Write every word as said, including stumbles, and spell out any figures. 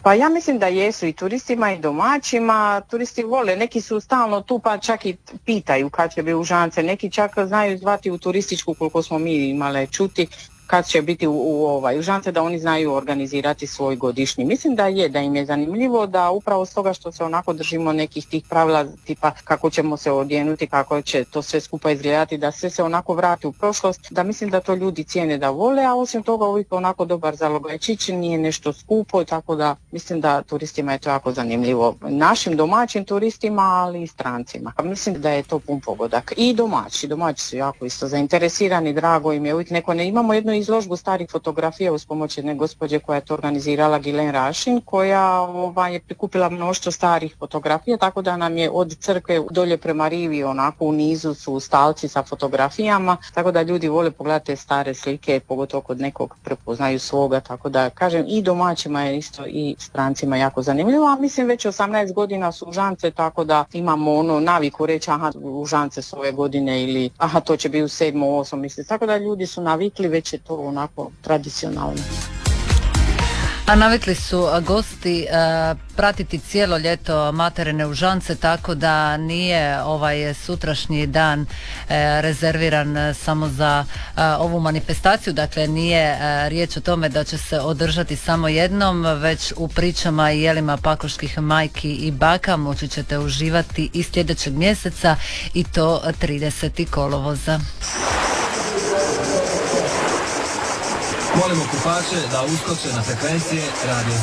Pa ja mislim da jesu i turistima i domaćima. Turisti vole, neki su stalno tu pa čak i pitaju kad će biti u Užance, neki čak znaju zvati u turističku koliko smo mi imale čuti kad će biti u, u ovaj, Užance, da oni znaju organizirati svoj godišnji. Mislim da je, da im je zanimljivo da upravo s toga što se onako držimo nekih tih pravila tipa kako ćemo se odjenuti, kako će to sve skupa izgledati, da sve se onako vrati u prošlost, da mislim da to ljudi cijene da vole, a osim toga uvijek onako dobar zalogajčić, nije nešto skupo, tako da mislim da turistima je to jako zanimljivo. Našim domaćim turistima, ali i strancima. Pa mislim da je to pun pogodak. I domaći, domaći su jako isto zainteresirani, drago im je, uvijek neko ne imamo jednu izložbu starih fotografija uz pomoć jedne gospođe koja je to organizirala, Gilen Rašin, koja ovaj, je prikupila mnoštvo starih fotografija, tako da nam je od crkve dolje prema rivi onako u nizu su stalci sa fotografijama, tako da ljudi vole pogledati te stare slike, pogotovo kod nekog prepoznaju svoga, tako da kažem i domaćima je isto i strancima jako zanimljivo, a mislim već osamnaest godina su Užance, tako da imamo ono naviku reći aha, Užance su ove godine ili aha, to će biti u sedmom, osmom mjesecu, tako da ljudi su navikli, već je to onako tradicionalno. A navikli su gosti uh, pratiti cijelo ljeto materine Užance, tako da nije ovaj sutrašnji dan uh, rezerviran samo za uh, ovu manifestaciju, dakle nije uh, riječ o tome da će se održati samo jednom, već u pričama i jelima pakoških majki i baka moći ćete uživati i sljedećeg mjeseca i to tridesetog kolovoza. Molimo kupače da uskoče na frekvencije Radio